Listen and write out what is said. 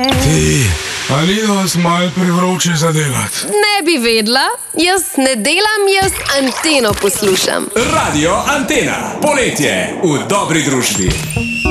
Ali je vas malo prevroče za delati? Ne bi vedla, jaz ne delam, jaz Anteno poslušam. Radio Antena, poletje v dobri družbi.